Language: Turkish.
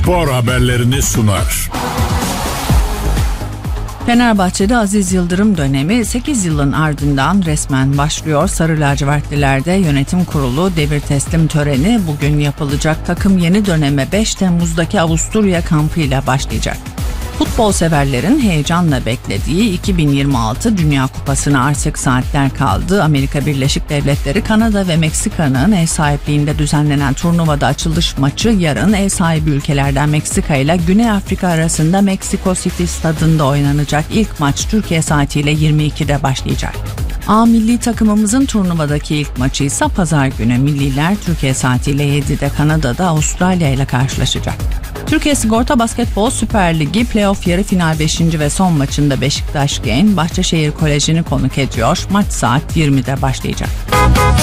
spor haberlerini sunar. Fenerbahçe'de Aziz Yıldırım dönemi 8 yılın ardından resmen başlıyor. Sarı lacivertlilerde yönetim kurulu devir teslim töreni bugün yapılacak. Takım yeni döneme 5 Temmuz'daki Avusturya kampıyla başlayacak. Futbol severlerin heyecanla beklediği 2026 Dünya Kupası'na artık saatler kaldı. Amerika Birleşik Devletleri, Kanada ve Meksika'nın ev sahipliğinde düzenlenen turnuvada açılış maçı yarın ev sahibi ülkelerden Meksika ile Güney Afrika arasında Meksiko City stadında oynanacak. İlk maç Türkiye saatiyle 22'de başlayacak. A milli takımımızın turnuvadaki ilk maçı ise pazar günü. Milliler Türkiye saatiyle 7'de Kanada'da Avustralya ile karşılaşacak. Türkiye Sigorta Basketbol Süper Ligi playoff yarı final 5. ve son maçında Beşiktaş Bahçeşehir Koleji'ni konuk ediyor. Maç saat 20'de başlayacak.